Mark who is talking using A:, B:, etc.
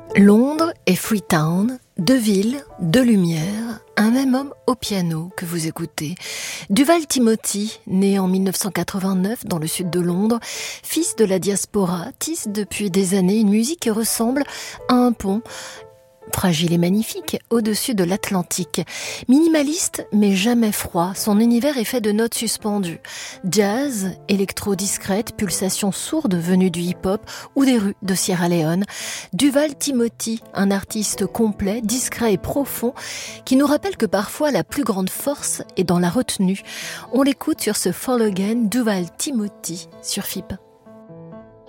A: Londres et Freetown, deux villes, deux lumières, un même homme au piano que vous écoutez. Duval Timothy, né en 1989 dans le sud de Londres, fils de la diaspora, tisse depuis des années une musique qui ressemble à un pont. Fragile et magnifique, au-dessus de l'Atlantique. Minimaliste, mais jamais froid, son univers est fait de notes suspendues. Jazz, électro discrète, pulsations sourdes venues du hip-hop ou des rues de Sierra Leone. Duval Timothy, un artiste complet, discret et profond, qui nous rappelle que parfois la plus grande force est dans la retenue. On l'écoute sur ce Fall Again, Duval Timothy, sur FIP.